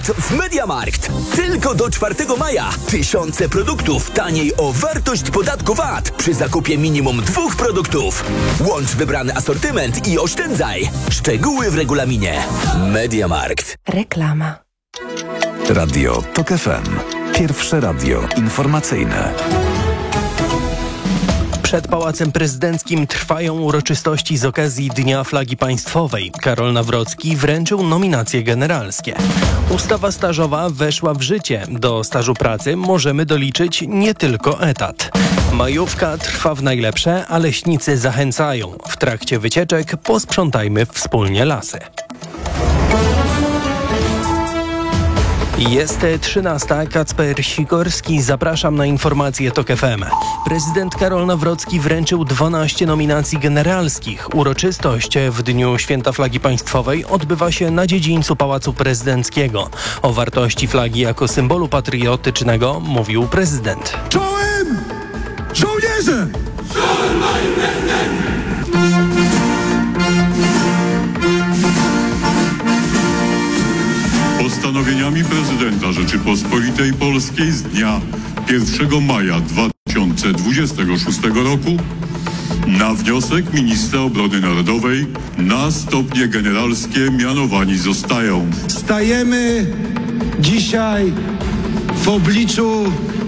w MediaMarkt. Tylko do 4 maja. Tysiące produktów taniej o wartość podatku VAT przy zakupie minimum 2 produktów. Łącz wybrany asortyment i oszczędzaj. Szczegóły w regulaminie. MediaMarkt. Reklama. Radio TOK FM. Pierwsze radio informacyjne. Przed Pałacem Prezydenckim trwają uroczystości z okazji Dnia Flagi Państwowej. Karol Nawrocki wręczył nominacje generalskie. Ustawa stażowa weszła w życie. Do stażu pracy możemy doliczyć nie tylko etat. Majówka trwa w najlepsze, a leśnicy zachęcają. W trakcie wycieczek posprzątajmy wspólnie lasy. Jest 13. Kacper Sikorski. Zapraszam na informacje TOK FM. Prezydent Karol Nawrocki wręczył 12 nominacji generalskich. Uroczystość w Dniu Święta Flagi Państwowej odbywa się na dziedzińcu Pałacu Prezydenckiego. O wartości flagi jako symbolu patriotycznego mówił prezydent. Czołem żołnierze! Czołem, panie prezydent! Postanowieniami prezydenta Rzeczypospolitej Polskiej z dnia 1 maja 2026 roku na wniosek ministra obrony narodowej na stopnie generalskie mianowani zostają. Stajemy dzisiaj w obliczu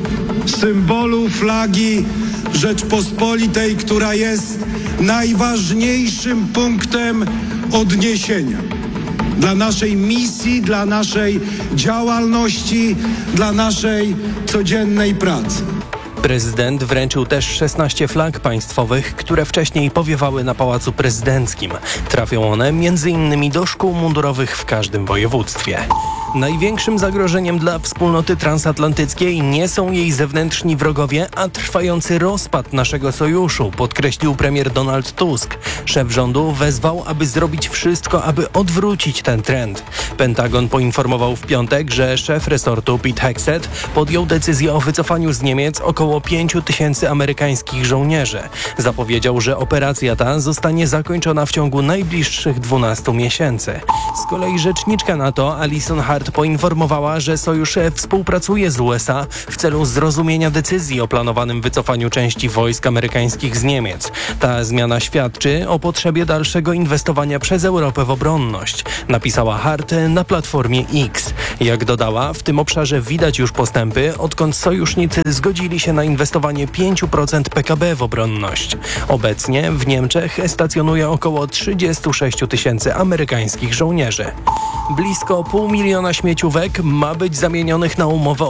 symbolu flagi Rzeczpospolitej, która jest najważniejszym punktem odniesienia dla naszej misji, dla naszej działalności, dla naszej codziennej pracy. Prezydent wręczył też 16 flag państwowych, które wcześniej powiewały na Pałacu Prezydenckim. Trafią one m.in. do szkół mundurowych w każdym województwie. Największym zagrożeniem dla wspólnoty transatlantyckiej nie są jej zewnętrzni wrogowie, a trwający rozpad naszego sojuszu, podkreślił premier Donald Tusk. Szef rządu wezwał, aby zrobić wszystko, aby odwrócić ten trend. Pentagon poinformował w piątek, że szef resortu Pete Hegseth podjął decyzję o wycofaniu z Niemiec około 5 000 amerykańskich żołnierzy. Zapowiedział, że operacja ta zostanie zakończona w ciągu najbliższych 12 miesięcy. Z kolei rzeczniczka NATO Alison Hart poinformowała, że sojusz współpracuje z USA w celu zrozumienia decyzji o planowanym wycofaniu części wojsk amerykańskich z Niemiec. Ta zmiana świadczy o potrzebie dalszego inwestowania przez Europę w obronność, napisała Hart na platformie X. Jak dodała, w tym obszarze widać już postępy, odkąd sojusznicy zgodzili się na inwestowanie 5% PKB w obronność. Obecnie w Niemczech stacjonuje około 36 000 amerykańskich żołnierzy. Blisko 500 000 śmieciówek ma być zamienionych na umowę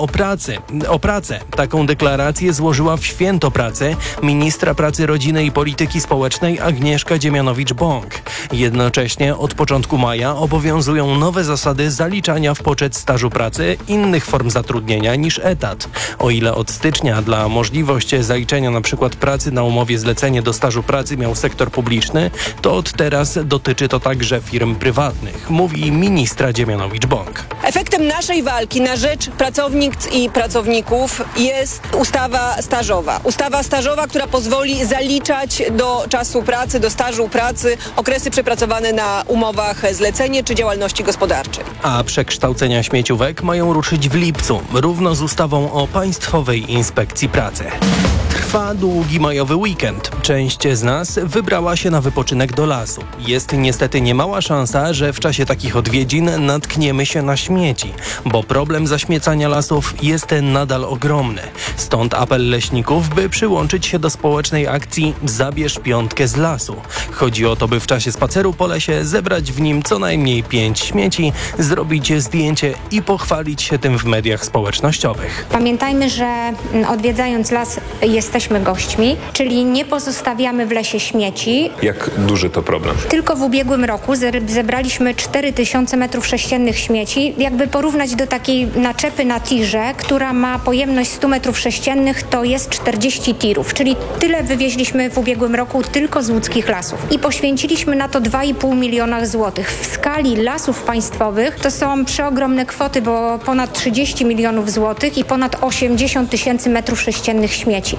o pracę. Taką deklarację złożyła w Święto Pracy ministra pracy, rodziny i polityki społecznej Agnieszka Dziemianowicz-Bąk. Jednocześnie od początku maja obowiązują nowe zasady zaliczania w poczet stażu pracy innych form zatrudnienia niż etat. O ile od stycznia dla możliwości zaliczenia np. pracy na umowie zlecenie do stażu pracy miał sektor publiczny, to od teraz dotyczy to także firm prywatnych, mówi ministra Dziemianowicz-Bąk. Efektem naszej walki na rzecz pracownic i pracowników jest ustawa stażowa. Ustawa stażowa, która pozwoli zaliczać do czasu pracy, do stażu pracy okresy przepracowane na umowach zlecenie czy działalności gospodarczej. A przekształcenia śmieciówek mają ruszyć w lipcu, równo z ustawą o Państwowej Inspekcji Pracy. Trwa długi majowy weekend. Część z nas wybrała się na wypoczynek do lasu. Jest niestety niemała szansa, że w czasie takich odwiedzin natkniemy się na śmieci, bo problem zaśmiecania lasów jest nadal ogromny. Stąd apel leśników, by przyłączyć się do społecznej akcji Zabierz piątkę z lasu. Chodzi o to, by w czasie spaceru po lesie zebrać w nim co najmniej 5 śmieci, zrobić zdjęcie i pochwalić się tym w mediach społecznościowych. Pamiętajmy, że odwiedzając las jesteśmy gośćmi, czyli nie pozostawiamy w lesie śmieci. Jak duży to problem? Tylko w ubiegłym roku zebraliśmy 4000 m3 śmieci. Jakby porównać do takiej naczepy na tirze, która ma pojemność 100 m3, to jest 40 tirów, czyli tyle wywieźliśmy w ubiegłym roku tylko z łódzkich lasów. I poświęciliśmy na to 2,5 miliona złotych. W skali lasów państwowych to są przeogromne kwoty, bo ponad 30 milionów złotych i ponad 80 000 m3 śmieci.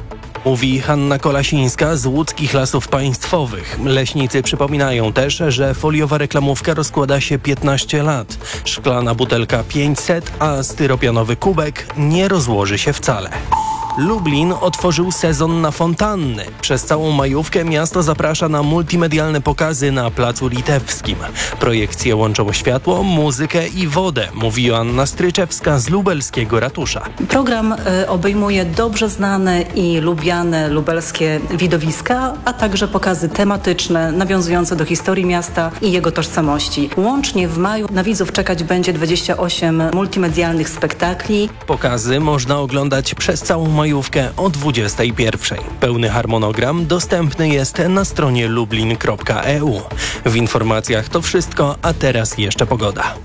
mówi Hanna Kolasińska z Łódzkich Lasów Państwowych. Leśnicy przypominają też, że foliowa reklamówka rozkłada się 15 lat. Szklana butelka 500, a styropianowy kubek nie rozłoży się wcale. Lublin otworzył sezon na fontanny. Przez całą majówkę miasto zaprasza na multimedialne pokazy na Placu Litewskim. Projekcje łączą światło, muzykę i wodę, mówi Joanna Stryczewska z lubelskiego ratusza. Program obejmuje dobrze znane i lubiane lubelskie widowiska, a także pokazy tematyczne nawiązujące do historii miasta i jego tożsamości. Łącznie w maju na widzów czekać będzie 28 multimedialnych spektakli. Pokazy można oglądać przez całą majówkę o 21:00. Pełny harmonogram dostępny jest na stronie lublin.eu. W informacjach to wszystko, a teraz jeszcze pogoda.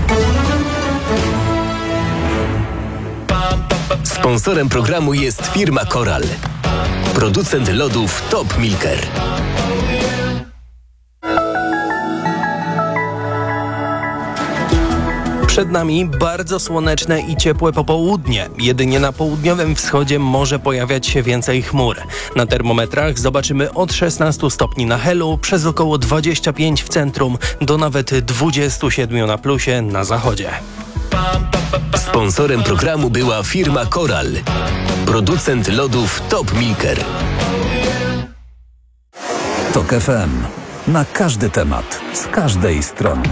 Sponsorem programu jest firma Koral. Producent lodów Top Milker. Przed nami bardzo słoneczne i ciepłe popołudnie. Jedynie na południowym wschodzie może pojawiać się więcej chmur. Na termometrach zobaczymy od 16 stopni na Helu, przez około 25 w centrum, do nawet 27 na plusie na zachodzie. Sponsorem programu była firma Koral. Producent lodów Top Milker. TOK FM. Na każdy temat, z każdej strony.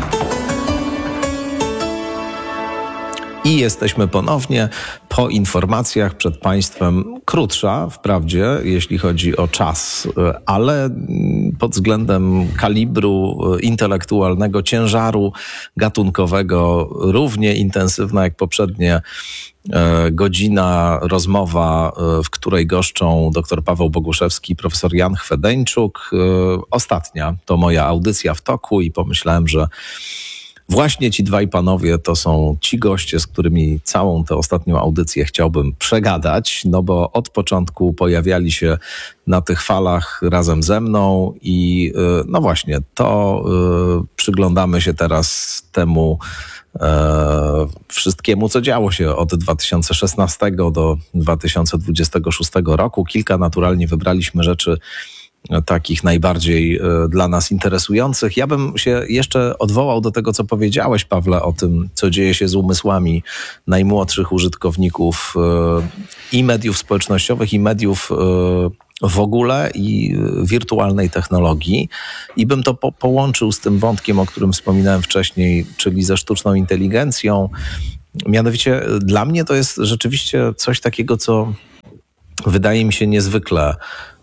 I jesteśmy ponownie po informacjach przed Państwem. Krótsza wprawdzie, jeśli chodzi o czas, ale pod względem kalibru intelektualnego, ciężaru gatunkowego równie intensywna jak poprzednie godzina, rozmowa, w której goszczą dr Paweł Boguszewski i profesor Jan Chwedeńczuk. Ostatnia to moja audycja w toku i pomyślałem, że właśnie ci dwaj panowie to są ci goście, z którymi całą tę ostatnią audycję chciałbym przegadać, no bo od początku pojawiali się na tych falach razem ze mną i no właśnie, to przyglądamy się teraz temu wszystkiemu, co działo się od 2016 do 2026 roku. Kilka naturalnie wybraliśmy rzeczy takich najbardziej dla nas interesujących. Ja bym się jeszcze odwołał do tego, co powiedziałeś, Pawle, o tym, co dzieje się z umysłami najmłodszych użytkowników i mediów społecznościowych, i mediów w ogóle, i wirtualnej technologii. I bym to połączył z tym wątkiem, o którym wspominałem wcześniej, czyli ze sztuczną inteligencją. Mianowicie dla mnie to jest rzeczywiście coś takiego, co wydaje mi się niezwykle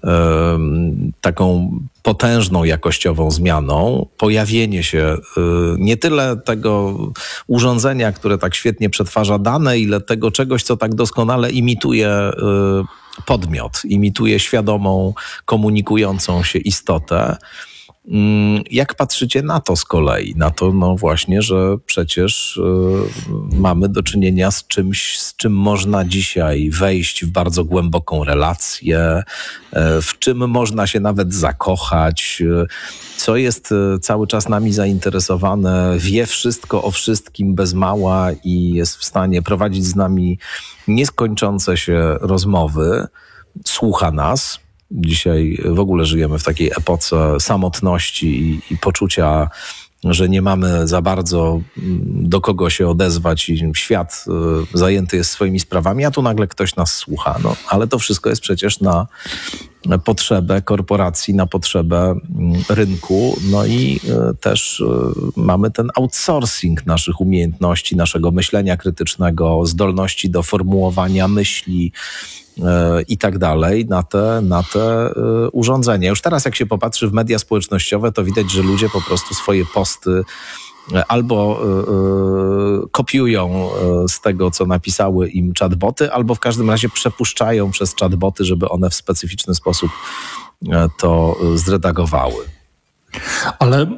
taką potężną jakościową zmianą. Pojawienie się nie tyle tego urządzenia, które tak świetnie przetwarza dane, ile tego czegoś, co tak doskonale imituje podmiot, imituje świadomą, komunikującą się istotę. Jak patrzycie na to z kolei? Na to, no właśnie, że przecież mamy do czynienia z czymś, z czym można dzisiaj wejść w bardzo głęboką relację, w czym można się nawet zakochać, co jest cały czas nami zainteresowane, wie wszystko o wszystkim bez mała i jest w stanie prowadzić z nami nieskończące się rozmowy, słucha nas. Dzisiaj w ogóle żyjemy w takiej epoce samotności i poczucia, że nie mamy za bardzo do kogo się odezwać i świat zajęty jest swoimi sprawami, a tu nagle ktoś nas słucha. No, ale to wszystko jest przecież na potrzebę korporacji, na potrzebę rynku. No i też mamy ten outsourcing naszych umiejętności, naszego myślenia krytycznego, zdolności do formułowania myśli, i tak dalej, na te urządzenia. Już teraz jak się popatrzy w media społecznościowe, to widać, że ludzie po prostu swoje posty albo kopiują z tego, co napisały im chatboty, albo w każdym razie przepuszczają przez chatboty, żeby one w specyficzny sposób to zredagowały. Ale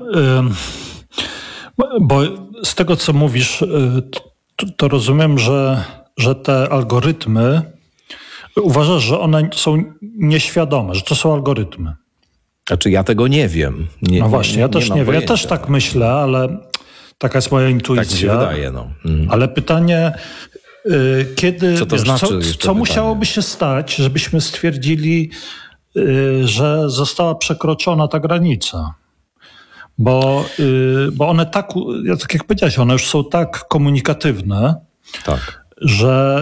bo z tego, co mówisz, to rozumiem, że te algorytmy, uważasz, że one są nieświadome, że to są algorytmy? Znaczy ja tego nie wiem. No właśnie, ja też nie wiem. Ja też tak myślę, ale taka jest moja intuicja. Tak mi się wydaje, no. Ale pytanie, Kiedy, Co to znaczy? Co musiałoby się stać, żebyśmy stwierdzili, że została przekroczona ta granica? Bo one tak jak powiedziałeś, one już są tak komunikatywne, tak, że...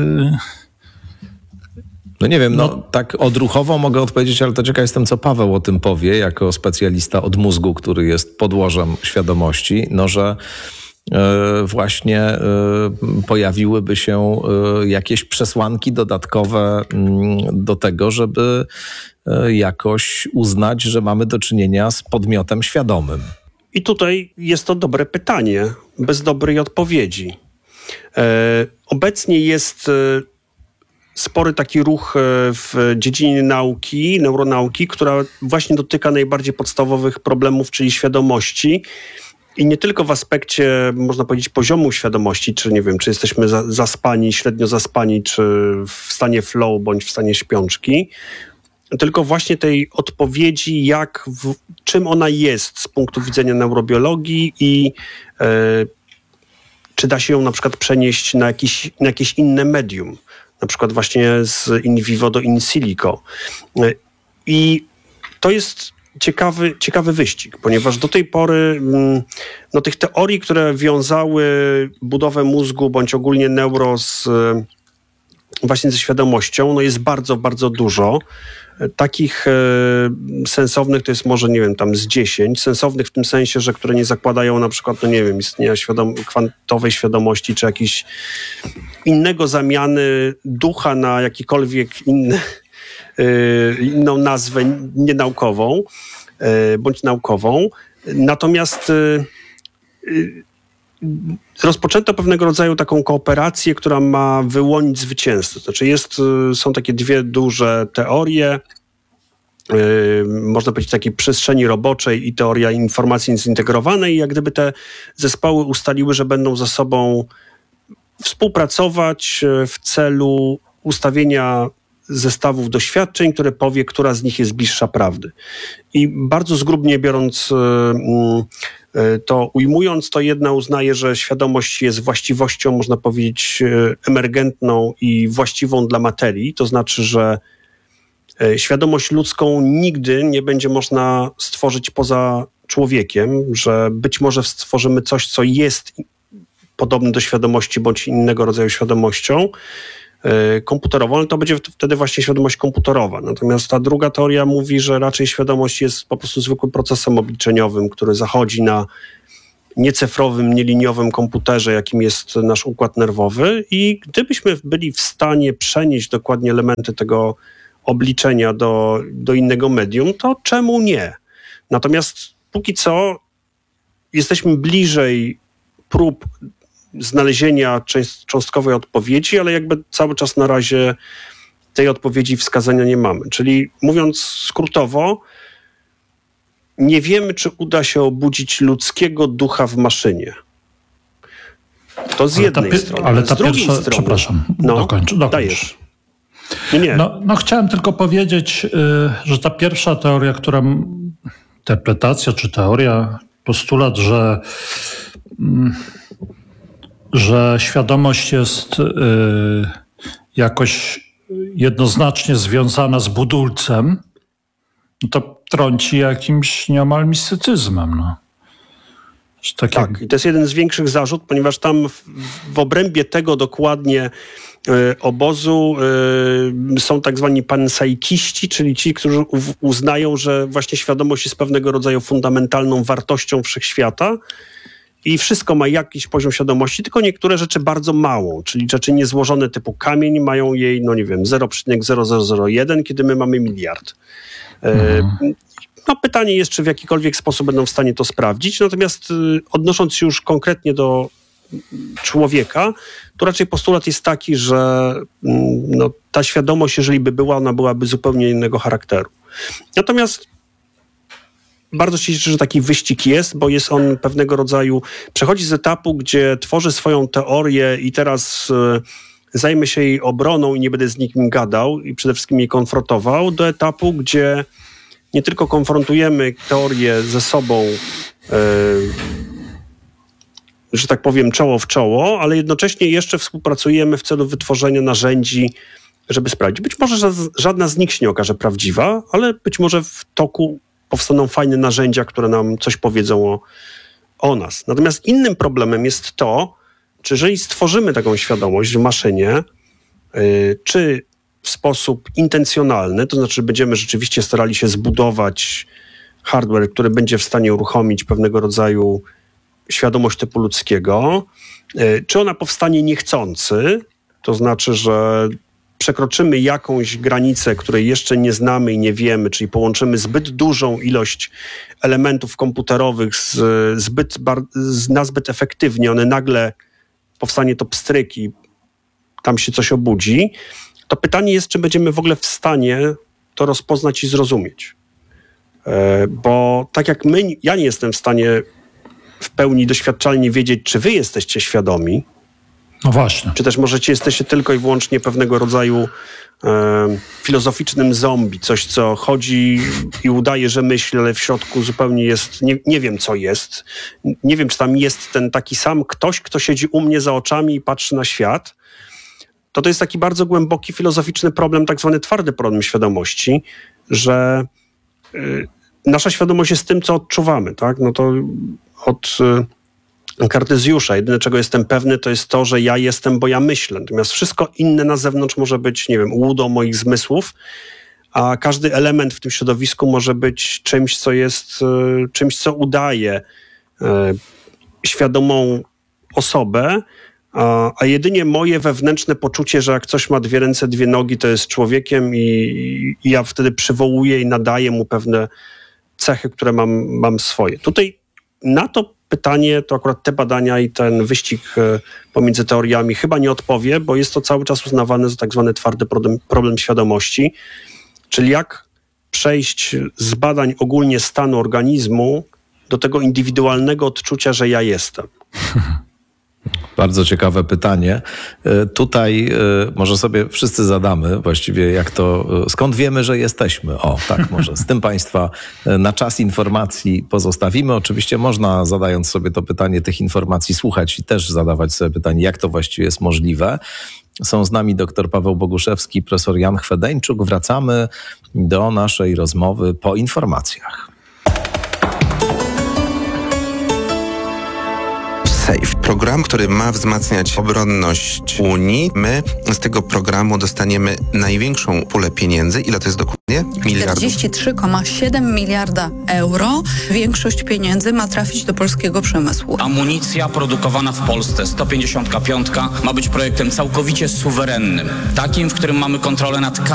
No nie wiem, tak odruchowo mogę odpowiedzieć, ale to ciekaw jestem, co Paweł o tym powie, jako specjalista od mózgu, który jest podłożem świadomości, że właśnie pojawiłyby się jakieś przesłanki dodatkowe do tego, żeby jakoś uznać, że mamy do czynienia z podmiotem świadomym. I tutaj jest to dobre pytanie, bez dobrej odpowiedzi. Obecnie jest spory taki ruch w dziedzinie nauki, neuronauki, która właśnie dotyka najbardziej podstawowych problemów, czyli świadomości. I nie tylko w aspekcie, można powiedzieć, poziomu świadomości, czy nie wiem, czy jesteśmy zaspani, średnio zaspani, czy w stanie flow, bądź w stanie śpiączki, tylko właśnie tej odpowiedzi, czym ona jest z punktu widzenia neurobiologii i czy da się ją na przykład przenieść na jakieś inne medium, na przykład właśnie z in vivo do in silico. I to jest ciekawy wyścig, ponieważ do tej pory tych teorii, które wiązały budowę mózgu bądź ogólnie neuro właśnie ze świadomością, jest bardzo, bardzo dużo. Takich sensownych to jest może, nie wiem, tam z 10. Sensownych w tym sensie, że które nie zakładają na przykład, nie wiem, istnienia kwantowej świadomości, czy jakiejś innego zamiany ducha na jakikolwiek inną nazwę nienaukową, bądź naukową. Natomiast rozpoczęto pewnego rodzaju taką kooperację, która ma wyłonić zwycięzcę. Znaczy są takie dwie duże teorie, można powiedzieć takiej przestrzeni roboczej i teoria informacji zintegrowanej. I jak gdyby te zespoły ustaliły, że będą ze sobą współpracować w celu ustawienia zestawów doświadczeń, które powie, która z nich jest bliższa prawdy. I bardzo zgrubnie biorąc to ujmując, to jedna uznaje, że świadomość jest właściwością, można powiedzieć, emergentną i właściwą dla materii. To znaczy, że świadomość ludzką nigdy nie będzie można stworzyć poza człowiekiem, że być może stworzymy coś, co jest podobne do świadomości bądź innego rodzaju świadomością komputerową, ale to będzie wtedy właśnie świadomość komputerowa. Natomiast ta druga teoria mówi, że raczej świadomość jest po prostu zwykłym procesem obliczeniowym, który zachodzi na niecyfrowym, nieliniowym komputerze, jakim jest nasz układ nerwowy i gdybyśmy byli w stanie przenieść dokładnie elementy tego obliczenia do innego medium, to czemu nie? Natomiast póki co jesteśmy bliżej prób znalezienia cząstkowej odpowiedzi, ale jakby cały czas na razie tej odpowiedzi wskazania nie mamy. Czyli mówiąc skrótowo, nie wiemy, czy uda się obudzić ludzkiego ducha w maszynie. To z jednej strony. Ale z drugiej strony... Przepraszam, dokończ. Dajesz. Nie. No chciałem tylko powiedzieć, że ta pierwsza teoria, interpretacja czy teoria, postulat, że świadomość jest jakoś jednoznacznie związana z budulcem, to trąci jakimś nieomal mistycyzmem. Tak, i to jest jeden z większych zarzutów, ponieważ tam w obrębie tego dokładnie obozu są tak zwani panpsychiści, czyli ci, którzy uznają, że właśnie świadomość jest pewnego rodzaju fundamentalną wartością wszechświata i wszystko ma jakiś poziom świadomości, tylko niektóre rzeczy bardzo małą, czyli rzeczy niezłożone typu kamień mają jej, 0,0001, kiedy my mamy miliard. Pytanie jest, czy w jakikolwiek sposób będą w stanie to sprawdzić, natomiast odnosząc się już konkretnie do człowieka, to raczej postulat jest taki, że ta świadomość, jeżeli by była, ona byłaby zupełnie innego charakteru. Natomiast bardzo się cieszę, że taki wyścig jest, bo jest on pewnego rodzaju, przechodzi z etapu, gdzie tworzy swoją teorię i teraz zajmę się jej obroną i nie będę z nikim gadał i przede wszystkim jej konfrontował, do etapu, gdzie nie tylko konfrontujemy teorię ze sobą że tak powiem, czoło w czoło, ale jednocześnie jeszcze współpracujemy w celu wytworzenia narzędzi, żeby sprawdzić. Być może żadna z nich się nie okaże prawdziwa, ale być może w toku powstaną fajne narzędzia, które nam coś powiedzą o nas. Natomiast innym problemem jest to, czy jeżeli stworzymy taką świadomość w maszynie, czy w sposób intencjonalny, to znaczy będziemy rzeczywiście starali się zbudować hardware, który będzie w stanie uruchomić pewnego rodzaju świadomość typu ludzkiego, czy ona powstanie niechcący, to znaczy, że przekroczymy jakąś granicę, której jeszcze nie znamy i nie wiemy, czyli połączymy zbyt dużą ilość elementów komputerowych nazbyt efektywnie, one nagle powstanie to pstryk i tam się coś obudzi, to pytanie jest, czy będziemy w ogóle w stanie to rozpoznać i zrozumieć. Bo tak jak ja nie jestem w stanie w pełni doświadczalnie wiedzieć, czy wy jesteście świadomi, no właśnie. Czy też jesteście tylko i wyłącznie pewnego rodzaju filozoficznym zombie, coś co chodzi i udaje, że myśli, ale w środku zupełnie jest, nie wiem co jest, nie wiem czy tam jest ten taki sam ktoś, kto siedzi u mnie za oczami i patrzy na świat. To jest taki bardzo głęboki filozoficzny problem, tak zwany twardy problem świadomości, że nasza świadomość jest tym, co odczuwamy, tak? No to od Kartezjusza, jedyne czego jestem pewny, to jest to, że ja jestem, bo ja myślę. Natomiast wszystko inne na zewnątrz może być, nie wiem, ułudą moich zmysłów, a każdy element w tym środowisku może być czymś, co jest, czymś, co udaje świadomą osobę, a jedynie moje wewnętrzne poczucie, że jak coś ma 2 ręce, 2 nogi, to jest człowiekiem i ja wtedy przywołuję i nadaję mu pewne cechy, które mam swoje. Tutaj na to pytanie, to akurat te badania i ten wyścig pomiędzy teoriami chyba nie odpowie, bo jest to cały czas uznawane za tak zwany twardy problem świadomości, czyli jak przejść z badań ogólnie stanu organizmu do tego indywidualnego odczucia, że ja jestem. Bardzo ciekawe pytanie. Tutaj może sobie wszyscy zadamy właściwie skąd wiemy, że jesteśmy. O, tak, może z tym Państwa na czas informacji pozostawimy. Oczywiście można, zadając sobie to pytanie, tych informacji słuchać i też zadawać sobie pytanie, jak to właściwie jest możliwe. Są z nami dr Paweł Boguszewski, profesor Jan Chwedeńczuk. Wracamy do naszej rozmowy po informacjach. SAFE, program, który ma wzmacniać obronność Unii. My z tego programu dostaniemy największą pulę pieniędzy. Ile to jest dokładnie? Miliardów? 43,7 miliarda euro. Większość pieniędzy ma trafić do polskiego przemysłu. Amunicja produkowana w Polsce, 155, ma być projektem całkowicie suwerennym. Takim, w którym mamy kontrolę nad